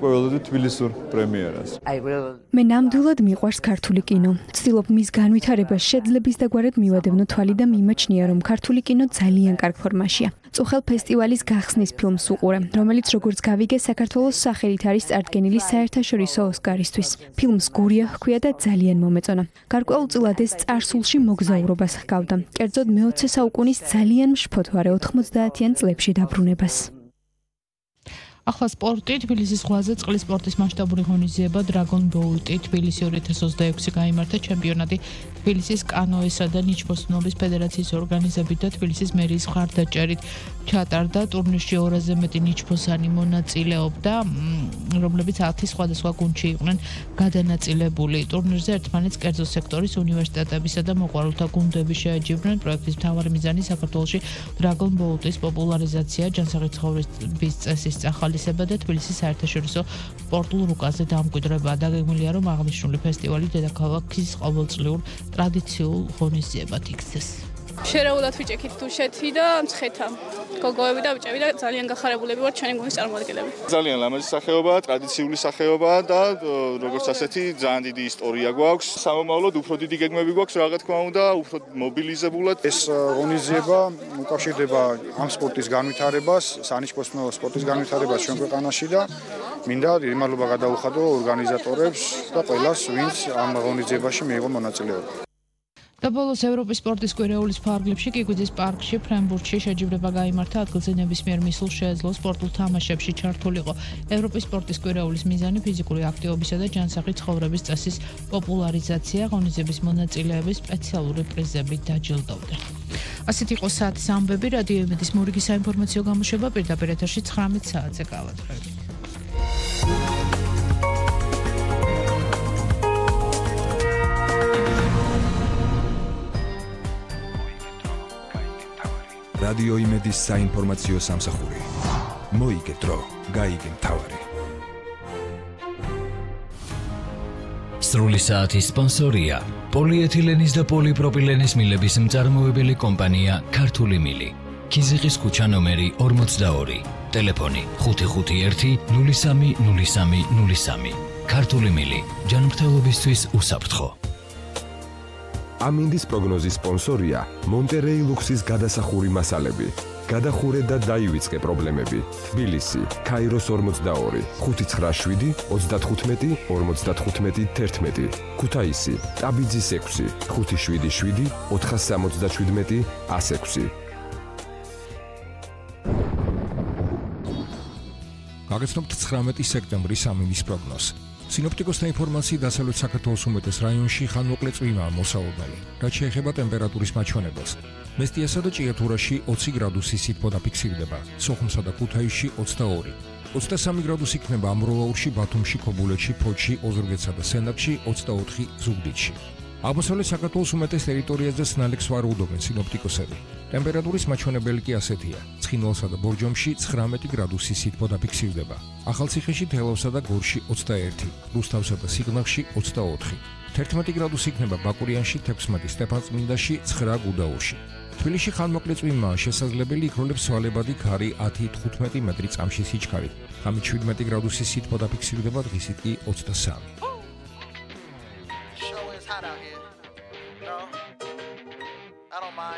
მოვეყოველოდით თბილისურ პრემიერას. მე ნამდვილად მიყვარს ქართული კინო. ვცდილობ მის განვითარებას შეძლების დაგვარად მივადევნო თვალი და მიმაჩნია, რომ ქართული კინო ძალიან კარგ ფორმაშია. წუხელ ფესტივალის გახსნის ფილმს უყურე, რომელიც როგორც გავიგე, საქართველოს სახელით არის წარდგენილი საერთაშორისო ოსკარისთვის. ფილმს გურია ჰქვია და ძალიან მომეწონა. გარკვეულწილად ეს წარსულში მოგზაურობას ჰგავდა. კერძოდ მე-20 საუკუნის ძალიან მშფოთვარე 90-იან წლებში დაბრუნებას. ახლა სპორტი თბილისის ზღვაზე წყლის სპორტის მასშტაბური ღონისძიება Dragon Boat თბილისი 2026 გაიმართა ჩემპიონატი თბილისის კანოესა და ნიჩბოსნობის ფედერაციის ორგანიზებით და თბილისის მერიის მხარდაჭერით ჩატარდა. ტურნირში 200-ზე მეტი ნიჩბოსანი მონაწილეობდა, რომლებიც 10 სხვადასხვა გუნდში იყვნენ გადანაწილებული. ტურნირზე ერთმანეთს კერძო სექტორის უნივერსიტეტებისა და მოყვარულთა გუნდები შეაჯიბრნენ. პროექტის მთავარი მიზანი საქართველოში Dragon Boat-ის პოპულარიზაცია, ჯანსაღი ცხოვრების წესის წახალისება და თბილისის საერთაშორისო სპორტულ რუკაზე დამკვიდრებაა. დაგეგმილია, რომ აღნიშნული ფესტივალი დედაქალაქის ყოველწლიურ ტრადიციულ ღონისძიებად იქცეს. შერეულად ვიჭექით თუშეთი და მცხეთა. გოგოები და ბიჭები და ძალიან გახარებულები ვართ ჩვენი გუნდის წარმომადგენლები. ძალიან ლამაზი სახეობაა, ტრადიციული სახეობაა და როგორც ასეთი ძალიან დიდი ისტორია გვაქვს. სამომავლოდ უფრო დიდი გეგმები გვაქვს, რა თქმა უნდა, უფრო მობილიზებულად. ეს ღონისძიება უკავშირდება ამ სპორტის განვითარებას, სანიჩბოსნო სპორტის განვითარებას ჩვენ ქვეყანაში და მინდა დიდი მადლობა გადაუხადო ორგანიზატორებს და ყველას, ვინც ამ ღონისძიებაში მიიღო მონაწილეობა. და ბოლოს ევროპის სპორტის კვირეულის ფარგლებში კიგვიძის პარკში ფრენბურთში შეჯიბრება გაიმართა. ადგილზე ნებისმიერ მისულ შეეძლო სპორტულ თამაშებში ჩართულიყო. ევროპის სპორტის კვირეულის მიზანი ფიზიკური აქტივობისა და ჯანსაღი ცხოვრების წესის პოპულარიზაცია, ღონისძიების მონაწილეების სპეციალური პრიზებით დაჯილდოვდნენ. ასეთ იყო საათის ამბები. რადიო იმედის მორიგი საინფორმაციო გამოშვება პირდაპირ ეთერში 19 საათზე გავათხრებით. რადიო იმედის საინფორმაციო სამსახური. მოიგე დრო, გაიგე მთავარი. სრული საათის სპონსორია პოლიეთილენის და პოლიპროპილენის მილების მწარმოებელი კომპანია ქართული მილი. ქიზიყის ქუჩა ნომერი 42. ტელეფონი 551 030303. ქართული მილი. ჯანმრთელობისთვის უსაფრთხო. ამინდის პროგნოზის სპონსორია მონტერეი ლუქსის გადასახური მასალები. გადახურე და დაივიწყე პრობლემები. თბილისი, ქაიროს 42, 597 35 55 11. ქუთაისი, ტაბიძის 6, 577 477 106. გაგაცნობთ 19 სექტემბრის ამინდის პროგნოზს. სინოპტიკოსთა ინფორმაციით დასავლეთ საქართველოს უმეტეს რაიონში ხანმოკლე წვიმაა მოსალოდნელი. რაც შეეხება ტემპერატურის მაჩვენებელს. მესტიასა და ჭიათურაში 20 გრადუსი სითბო დაფიქსირდება, სოხუმსა და ქუთაისში 22. 23 გრადუსი იქნება ამროლაურში, ბათუმში, ქობულეთში, ფოთში, ოზურგეთსა და სენაკში, 24 ზუგდიდში. აღმოსავლეთ საქართველოს უმეტეს ტერიტორიაზე სნალექს ვარაუდობენ სინოპტიკოსები. ტემპერატურის მაჩვენებელი კი ასეთია: ცხინვალსა და ბორჯომში 19 გრადუსი სითბო დაფიქსირდება, ახალციხეში, თელავსა და გორში 21, რუსთავსა და სიღნაღში 24. 11 გრადუსი იქნება ბაკურიანში, თექვსმეტი სტეფანწმინდაში, 9 გუდაურში. თბილისში ხანმოკლე წვიმაა შესაძლებელი, იქროლებს სვალებადი ქარი 10-15 მეტრი წამში სიჩქარით. ღამით 17 გრადუსი სითბო დაფიქსირდება, დღისით კი 23.